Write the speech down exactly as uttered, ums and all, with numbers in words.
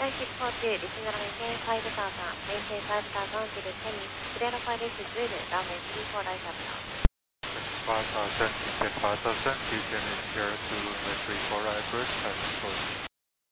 Taxi departure, this is runway five thousand, maintain five thousand to the Tennis, clear pilot is ready, runway three four right up now. five thousand, maintain five thousand, descend here to runway three four right, approach, passing forward.